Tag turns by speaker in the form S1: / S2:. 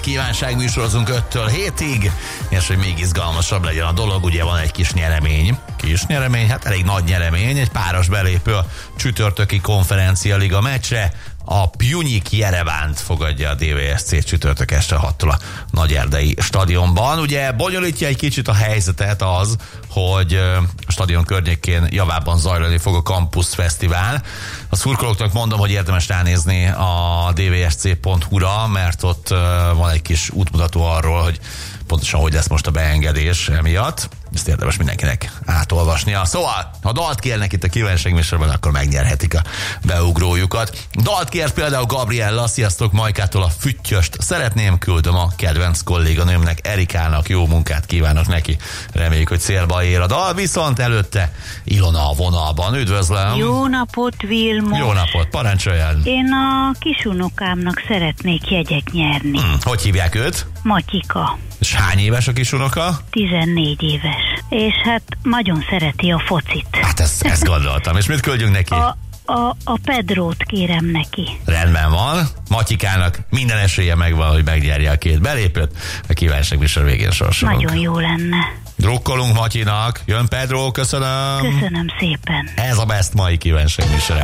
S1: Kívánságműsorozunk 5-től 7-ig, és hogy még izgalmasabb legyen a dolog, ugye van egy kis nyeremény, hát elég nagy nyeremény, egy páros belépő a csütörtöki konferencia liga meccsre. A Pjunyik Jerevánt fogadja a DVSC csütörtök este 6-tól a Nagyerdei stadionban. Ugye bonyolítja egy kicsit a helyzetet az, hogy a stadion környékén javában zajlani fog a Campus Fesztivál. A szurkolóknak mondom, hogy érdemes ránézni a dvsc.hu-ra, mert ott van egy kis útmutató arról, hogy pontosan hogy lesz most a beengedés emiatt. Ezt érdemes mindenkinek átolvasnia. Szóval, ha dalt kérnek itt a kívánságműsorban, akkor megnyerhetik a beugrójukat. Dalt kért például Gabriella, sziasztok, Majkától a Füttyöst. Szeretném, küldöm a kedvenc kolléganőmnek, Erikának, jó munkát kívánok neki. Reméljük, hogy célba ér a dal, viszont előtte Ilona a vonalban. Üdvözlöm!
S2: Jó napot, Vilmos!
S1: Jó napot, parancsoljon!
S2: Én a kisunokámnak szeretnék jegyet nyerni.
S1: Hogy hívják őt?
S2: Matyika.
S1: És hány éves a kisunoka?
S2: 14 éves. És hát nagyon szereti a focit.
S1: Hát ezt gondoltam. És mit küldjünk neki?
S2: A Pedrót kérem neki.
S1: Rendben van. Matyikának minden esélye megvan, hogy megnyerje a 2 belépőt. A kívánságműsor végén sorsolunk.
S2: Nagyon jó lenne.
S1: Drukkolunk Matyinak. Jön Pedro, köszönöm.
S2: Köszönöm szépen.
S1: Ez a Best mai kívánságműsor.